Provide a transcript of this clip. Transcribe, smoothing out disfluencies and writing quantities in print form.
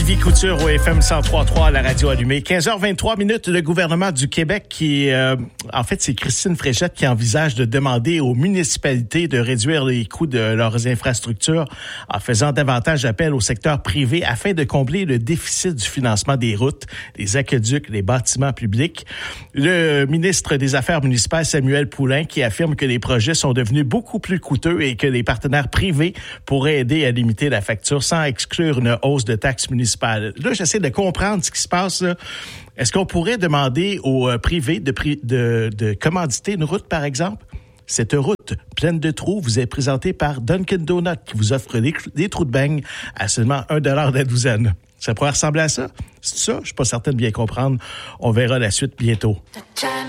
Sylvie Couture au FM 103.3 à la radio allumée. 15h23 minutes, le gouvernement du Québec qui, en fait, c'est Christine Fréchette qui envisage de demander aux municipalités de réduire les coûts de leurs infrastructures en faisant davantage appel au secteur privé afin de combler le déficit du financement des routes, des aqueducs, des bâtiments publics. Le ministre des Affaires municipales, Samuel Poulin, qui affirme que les projets sont devenus beaucoup plus coûteux et que les partenaires privés pourraient aider à limiter la facture sans exclure une hausse de taxes municipales. Là, j'essaie de comprendre ce qui se passe, là. Est-ce qu'on pourrait demander aux privés de commanditer une route, par exemple? Cette route pleine de trous vous est présentée par Dunkin' Donuts qui vous offre des trous de beigne à seulement $1 la douzaine. Ça pourrait ressembler à ça? C'est ça? Je suis pas certain de bien comprendre. On verra la suite bientôt.